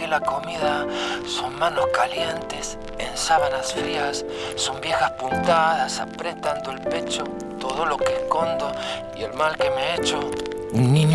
que la comida son manos calientes en sábanas frías, son viejas puntadas apretando el pecho, todo lo que escondo y el mal que me he hecho. Un niño